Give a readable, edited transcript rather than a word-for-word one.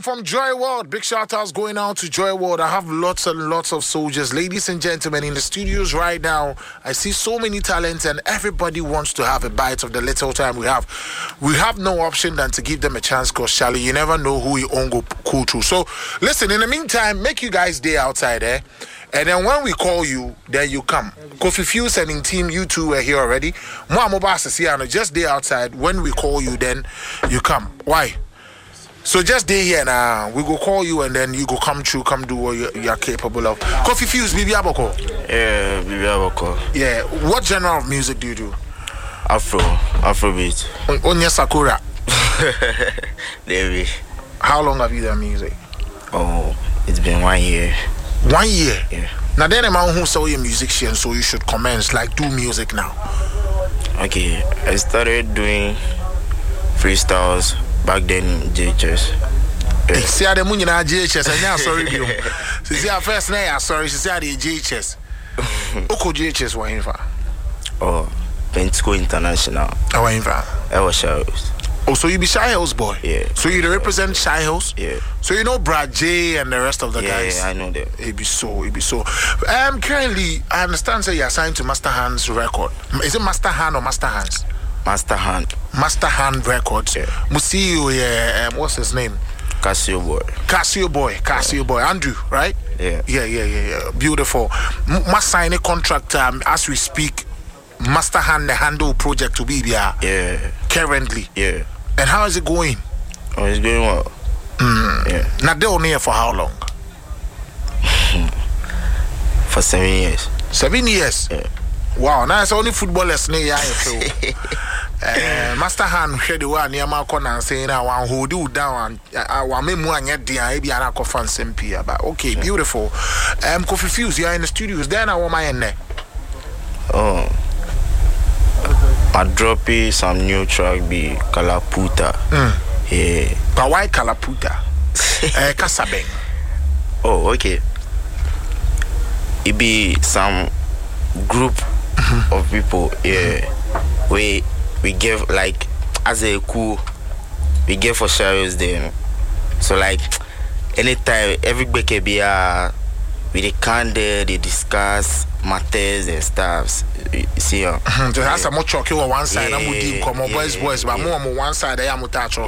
From Joy World, big shout outs going out to Joy World. I have lots and lots of soldiers, ladies and gentlemen, in the studios right now. I see so many talents, and everybody wants to have a bite of the little time we have. We have no option than to give them a chance, because Charlie, you never know who you own go cool to. So, listen, in the meantime, make you guys stay outside, eh? And then when we call you, then you come. Kofi Fuse and in team, you two were here already. Just stay outside. When we call you, then you come. Why? So just stay here now. We go call you and then you go come through, come do what you're capable of. Kofi Fuse, Bibi Aboko. Yeah, Bibi Aboko. Yeah. What genre of music do you do? Afrobeat. Onya Sakura. David. How long have you done music? Oh, it's been 1 year. 1 year? Yeah. Now then, I'm who saw you're a musician, so you should commence, like do music now. Okay, I started doing freestyles back then in JHS. See how the money na JHS, and yeah, sorry, you. See how first night, sorry, she said the JHS. Oko JHS, what in fact? Oh, Pentacle International. How in fact? I was Shy House. Oh, so you be Shy House boy? Yeah. So you represent Shy House? Yeah. So you know Brad J and the rest of the guys? Yeah, I know them. It be so. Currently, I understand that you're signed to Master Hand's record. Is it Master Hand or Master Hands? Master Hand. Master Hand Records. Yeah. Museo, what's his name? Casio Boy. Andrew, right? Yeah. Yeah. Beautiful. Must sign a contract as we speak. Master Hand, the handle project to be there. Yeah. Currently. Yeah. And how is it going? Oh, it's going well. Yeah. Now they on here for how long? For 7 years. 7 years? Yeah. Wow, now it's only footballers near Master Hand share the one near my corner and saying I want hold you down and want me more and yet maybe I can fan Sempia. But okay, beautiful. Kofi Fuse, you are in the studios. Then I want my end there. Oh, I drop some new track be Kalaputa. Yeah. But why Kalaputa? Kasabeng. Oh, okay. It be some group of people, yeah. We give like as a coup, we give for shares them. So like anytime everybody can be with the candle, they discuss matters and stuffs. You see, just have some more chalk on one side, I'm with you, come on, boys, but more on one side, I am with that chalk.